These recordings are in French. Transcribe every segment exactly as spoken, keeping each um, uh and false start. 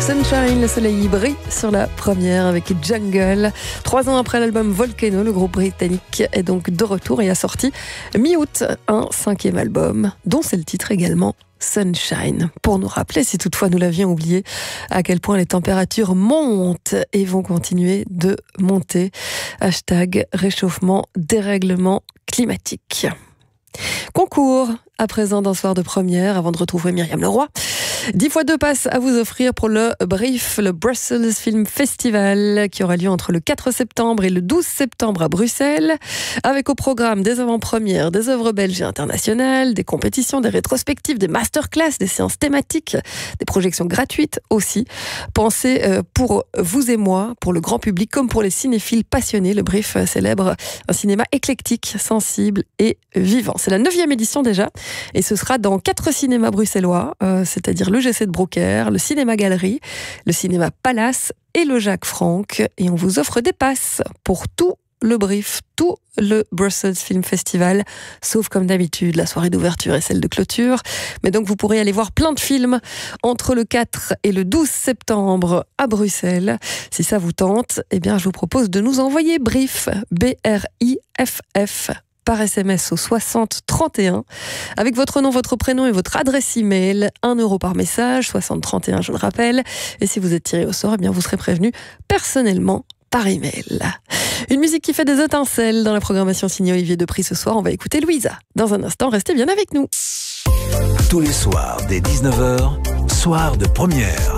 Sunshine, le soleil brille sur la première avec Jungle. Trois ans après l'album Volcano, le groupe britannique est donc de retour et a sorti mi-août un cinquième album, dont c'est le titre également, Sunshine, pour nous rappeler, si toutefois nous l'avions oublié, à quel point les températures montent et vont continuer de monter. Hashtag réchauffement, dérèglement climatique. Concours à présent dans Soir de première, avant de retrouver Myriam Leroy. dix fois deux passes à vous offrir pour le BRIF, le Brussels Film Festival, qui aura lieu entre le quatre septembre et le douze septembre à Bruxelles, avec au programme des avant-premières, des œuvres belges et internationales, des compétitions, des rétrospectives, des masterclass, des séances thématiques, des projections gratuites aussi. Pensez pour vous et moi, pour le grand public comme pour les cinéphiles passionnés, le BRIF célèbre un cinéma éclectique, sensible et vivant. C'est la neuvième édition déjà, et ce sera dans quatre cinémas bruxellois, euh, c'est-à-dire le G C de Brocaire, le Cinéma Galerie, le Cinéma Palace et le Jacques Franck. Et on vous offre des passes pour tout le BRIF, tout le Brussels Film Festival, sauf comme d'habitude la soirée d'ouverture et celle de clôture. Mais donc vous pourrez aller voir plein de films entre le quatre et le douze septembre à Bruxelles. Si ça vous tente, eh bien je vous propose de nous envoyer BRIF, B R I F F, par S M S au soixante trente et un, avec votre nom, votre prénom et votre adresse email. un euro par message, soixante trente et un, je le rappelle. Et si vous êtes tiré au sort, eh bien vous serez prévenu personnellement par email. Une musique qui fait des étincelles dans la programmation signée Olivier Depris ce soir. On va écouter Louisa. Dans un instant, restez bien avec nous. Tous les soirs, dès dix-neuf heures, soir de première.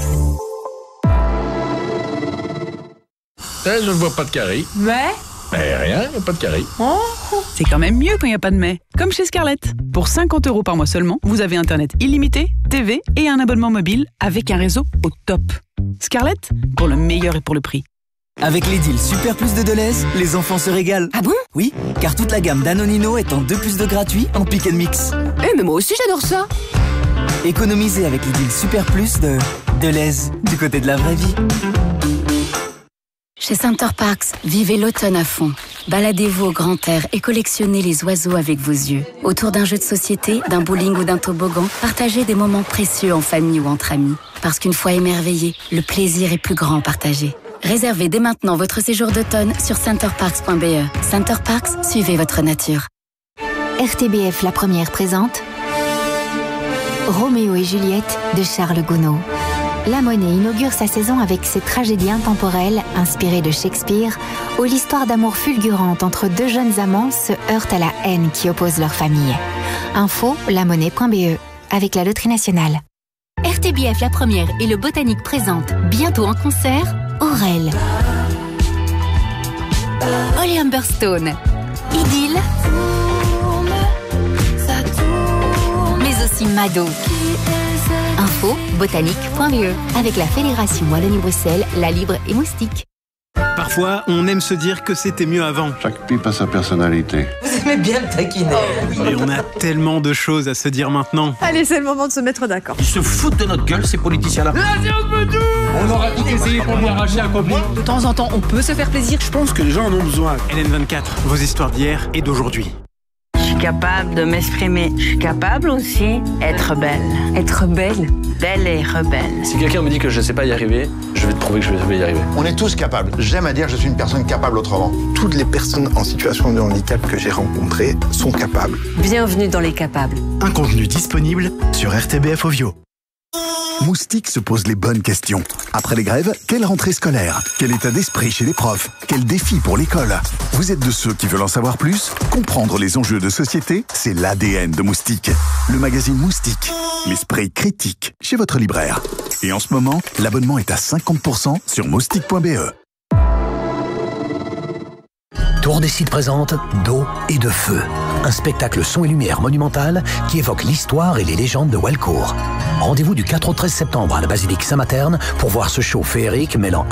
Eh, je ne vois pas de carré. Mais Mais rien, il n'y a pas de carré. oh. C'est quand même mieux quand il n'y a pas de mais. Comme chez Scarlett. Pour cinquante euros par mois seulement, vous avez Internet illimité, T V et un abonnement mobile avec un réseau au top. Scarlett, pour le meilleur et pour le prix. Avec les deals Super Plus de Deleuze, les enfants se régalent. Ah bon? Oui, car toute la gamme Danonino est en deux plus de gratuit en pick and mix. Eh mais moi aussi j'adore ça. Économisez avec les deals Super Plus de Deleuze, du côté de la vraie vie. Chez Center Parcs, vivez l'automne à fond. Baladez-vous au grand air et collectionnez les oiseaux avec vos yeux. Autour d'un jeu de société, d'un bowling ou d'un toboggan, partagez des moments précieux en famille ou entre amis. Parce qu'une fois émerveillé, le plaisir est plus grand partagé. Réservez dès maintenant votre séjour d'automne sur center parks point b e. Center Parcs, suivez votre nature. R T B F La Première présente Roméo et Juliette de Charles Gounod. La Monnaie inaugure sa saison avec ses tragédies intemporelles inspirées de Shakespeare, où l'histoire d'amour fulgurante entre deux jeunes amants se heurte à la haine qui oppose leurs familles. Info la monnaie point b e avec la Loterie Nationale. R T B F La Première et le Botanique présentent bientôt en concert Aurel, Holly Humberstone, Idylle, mais aussi Mado. Info botanique point b e avec la Fédération Wallonie-Bruxelles, La Libre et Moustique. Parfois, on aime se dire que c'était mieux avant. Chaque pipe a sa personnalité. Vous aimez bien le taquiner. Et on a tellement de choses à se dire maintenant. Allez, c'est le moment de se mettre d'accord. Ils se foutent de notre gueule, ces politiciens-là. On aura tout essayé pour lui arracher un copain. De temps en temps, on peut se faire plaisir. Je pense que les gens en ont besoin. L N vingt-quatre, vos histoires d'hier et d'aujourd'hui. Je suis capable de m'exprimer. Je suis capable aussi d'être belle. Être belle. Belle et rebelle. Si quelqu'un me dit que je ne sais pas y arriver, je vais te prouver que je vais y arriver. On est tous capables. J'aime à dire que je suis une personne capable autrement. Toutes les personnes en situation de handicap que j'ai rencontrées sont capables. Bienvenue dans les capables. Un contenu disponible sur R T B F Ovio. Moustique se pose les bonnes questions. Après les grèves, quelle rentrée scolaire? Quel état d'esprit chez les profs? Quel défi pour l'école? Vous êtes de ceux qui veulent en savoir plus? Comprendre les enjeux de société, c'est l'A D N de Moustique. Le magazine Moustique, l'esprit critique chez votre libraire. Et en ce moment, l'abonnement est à cinquante pour cent sur moustique point b e. Tour des Sites présente D'eau et de feu. Un spectacle son et lumière monumental qui évoque l'histoire et les légendes de Walcourt. Rendez-vous du quatre au treize septembre à la basilique Saint-Materne pour voir ce show féerique mêlant